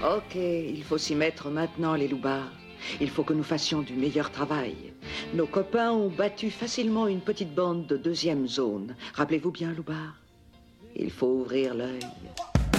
Ok, il faut s'y mettre maintenant, les loupards. Il faut que nous fassions du meilleur travail. Nos copains ont battu facilement une petite bande de 2e zone. Rappelez-vous bien, loupards. Il faut ouvrir l'œil.